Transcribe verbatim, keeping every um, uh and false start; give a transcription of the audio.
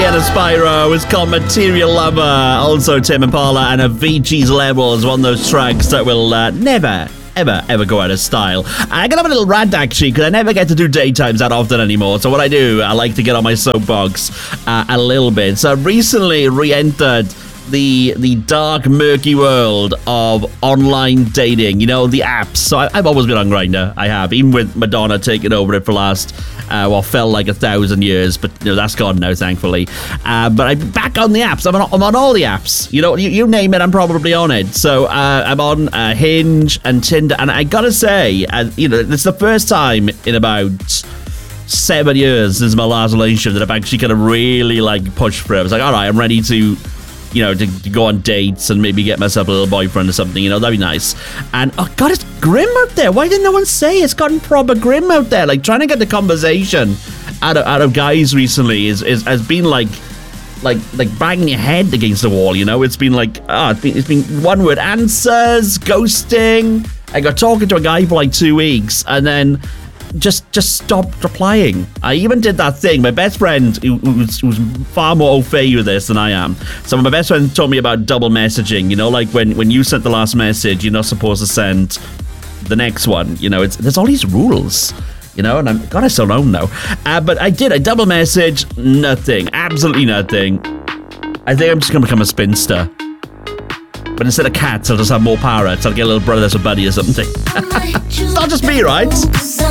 Sienna Spyro. It's called Material Lover. Also Tim Impala and Avicii's Levels, one of those tracks that will uh, never, ever, ever go out of style. I can have a little rant, actually, because I never get to do daytimes that often anymore. So what I do, I like to get on my soapbox uh, a little bit. So I've recently re-entered the the dark, murky world of online dating. You know, the apps. So I, I've always been on Grindr. I have, even with Madonna taking over it for last, uh, well, felt like a thousand years. But you know, that's gone now, thankfully. Uh, but I'm back on the apps. I'm on, I'm on all the apps. You know, you, you name it, I'm probably on it. So uh, I'm on uh, Hinge and Tinder. And I gotta say, uh, you know, it's the first time in about seven years since my last relationship that I've actually kind of really like pushed for it. I was like, all right, I'm ready to, you know, to, to go on dates and maybe get myself a little boyfriend or something, you know, that'd be nice. And, oh, God, it's grim out there. Why didn't no one say it's gotten proper grim out there? Like, trying to get the conversation out of, out of guys recently is, is has been like, like, like banging your head against the wall, you know? It's been like, ah, oh, it's been, it's been one word answers, ghosting. I got talking to a guy for like two weeks and then just just stopped replying. I even did that thing. My best friend, who, who's, who's far more au fait with this than I am, so my best friend told me about double messaging. You know, like when, when you sent the last message, you're not supposed to send the next one. You know, it's there's all these rules. You know, and I'm God, I still don't know. Uh, but I did. I double message, nothing, absolutely nothing. I think I'm just gonna become a spinster. But instead of cats, I'll just have more parrots. I'll get a little brother that's a buddy or something. It's not just me, right?